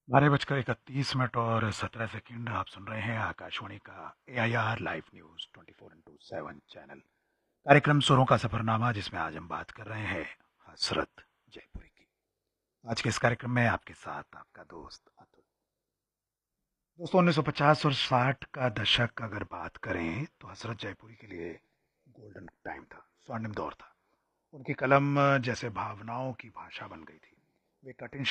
12:31 और 17 सेकंड। आप सुन रहे हैं आकाशवाणी का AIR लाइव न्यूज़ 24/7 चैनल। कार्यक्रम सुरों का सफरनामा, जिसमें आज हम बात कर रहे हैं हसरत जयपुरी की। आज के इस कार्यक्रम में आपके साथ आपका दोस्त अतुल। दोस्तों, 1950 और 60 का दशक अगर बात करें तो हसरत जयपुरी के लिए गोल्डन टाइम था, स्वर्णिम दौर था। उनकी कलम जैसे भावनाओं की भाषा बन गई थी। वे कठिन